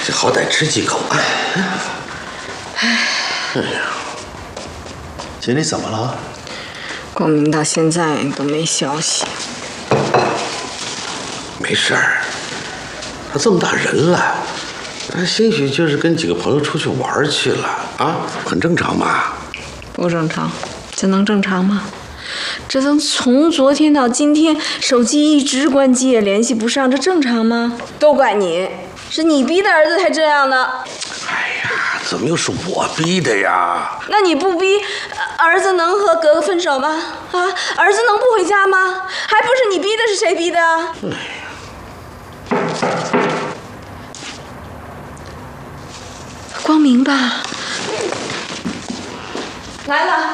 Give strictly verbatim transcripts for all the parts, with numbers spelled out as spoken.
这好歹吃几口。哎， 哎呀，经理怎么了？ 光明到现在都没消息。 没事儿，他这么大人了，他兴许就是跟几个朋友出去玩去了啊，很正常嘛。 不正常，这能正常吗？这都从昨天到今天，手机一直关机也联系不上，这正常吗？都怪你，是你逼的儿子才这样的。 哎呀，怎么又是我逼的呀？ 那你不逼，儿子能和格格分手吗？啊，儿子能不回家吗？还不是你逼的，是谁逼的啊？ 哎呀， 光明吧，来了。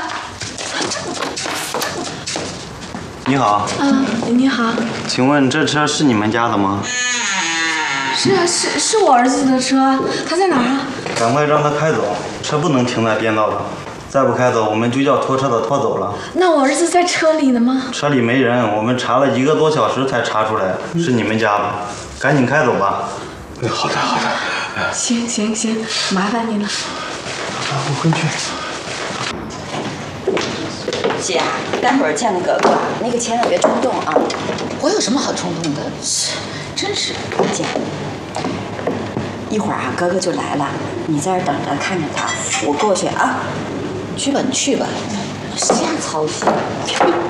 你好。 嗯，你好。 请问这车是你们家的吗？ 是啊，是是我儿子的车，他在哪儿啊？ 赶快让他开走，车不能停在边道上，再不开走，我们就叫拖车的拖走了。 那我儿子在车里呢吗？ 车里没人，我们查了一个多小时才查出来是你们家的，赶紧开走吧。 哎，好的好的。 行行行，麻烦你了。 啊，我跟去。 姐，待会儿见了格格，那个千万别冲动啊！ 我有什么好冲动的？真是， 姐，一会儿啊，格格就来了，你在这等着看着她，我过去啊。 去吧，你去吧，瞎操心。